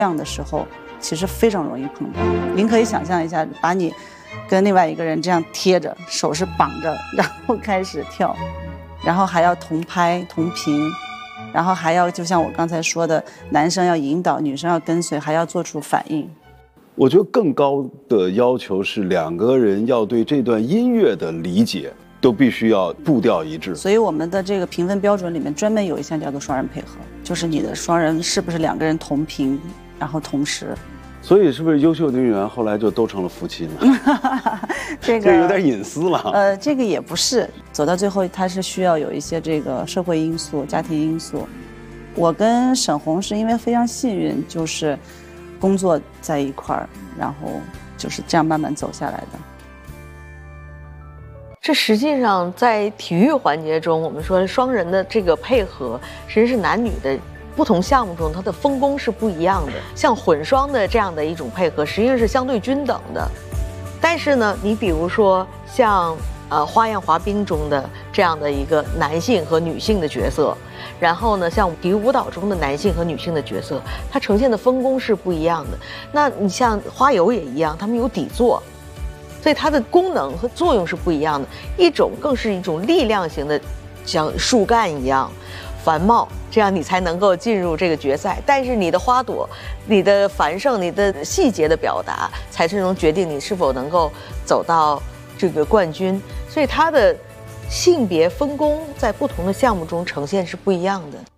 样的时候，其实非常容易碰到。您可以想象一下，把你跟另外一个人这样贴着，手是绑着，然后开始跳，然后还要同拍同频，然后还要就像我刚才说的，男生要引导，女生要跟随，还要做出反应。 我觉得更高的要求是两个人要对这段音乐的理解都必须要步调一致。 所以我们的这个评分标准里面专门有一项叫做双人配合，就是你的双人是不是两个人同频，然后同时。 所以是不是优秀女演员后来就都成了夫妻呢？ 这个有点隐私了。 这个也不是，走到最后它是需要有一些这个社会因素、家庭因素。我跟沈红是因为非常幸运，就是工作在一块儿，然后就是这样慢慢走下来的。 这实际上在体育环节中，我们说双人的这个配合，实际是男女的不同项目中它的分工是不一样的。像混双的这样的一种配合，实际上是相对均等的。但是呢，你比如说像花样滑冰中的这样的一个男性和女性的角色，然后呢，像体育舞蹈中的男性和女性的角色，它呈现的分工是不一样的。那你像花游也一样，他们有底座。所以它的功能和作用是不一样的，一种更是一种力量型的，像树干一样繁茂，这样你才能够进入这个决赛。但是你的花朵、你的繁盛、你的细节的表达，才是能决定你是否能够走到这个冠军。所以它的性别分工在不同的项目中呈现是不一样的。